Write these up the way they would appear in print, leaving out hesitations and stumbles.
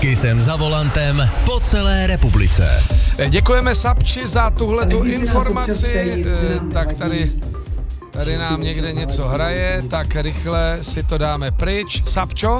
Kisem za volantem po celé republice. Děkujeme Sapči za tuhletu informaci. Tak tady nám někde něco hraje, tak rychle si to dáme pryč. Sapčo?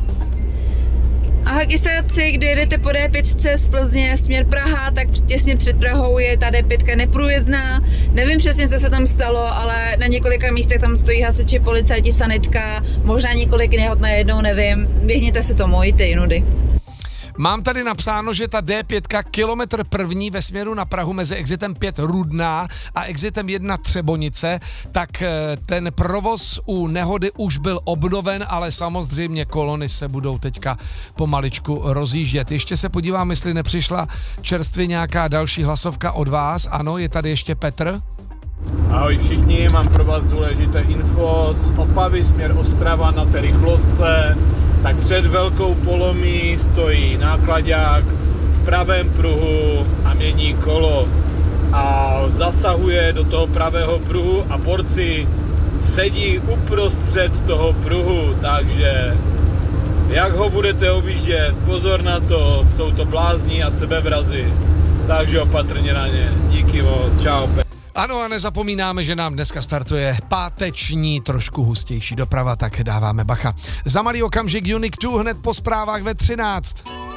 Ahoj kysáci, kdy jedete po D5 z Plzně směr Praha, tak těsně před Prahou je ta D5 neprůjezdná. Nevím přesně, co se tam stalo, ale na několika místech tam stojí hasiči, policajti, sanitka, možná několik nehod najednou, nevím. Běhněte si to, mojte jinudy. Mám tady napsáno, že ta D5 kilometr první ve směru na Prahu mezi exitem 5 Rudná a exitem 1 Třebonice, tak ten provoz u nehody už byl obnoven, ale samozřejmě kolony se budou teďka pomaličku rozjíždět. Ještě se podívám, jestli nepřišla čerstvě nějaká další hlasovka od vás. Ano, je tady ještě Petr. Ahoj všichni, mám pro vás důležité info z Opavy směr Ostrava na té rychlostce. Tak před velkou polomí stojí náklaďák v pravém pruhu a mění kolo a zasahuje do toho pravého pruhu a borci sedí uprostřed toho pruhu, takže jak ho budete objíždět, pozor na to, jsou to blázni a sebevrazi, takže opatrně na ně. Díky moc, čau. Ano a nezapomínáme, že nám dneska startuje páteční, trošku hustější doprava, tak dáváme bacha. Za malý okamžik Unique 2 hned po zprávách ve 13.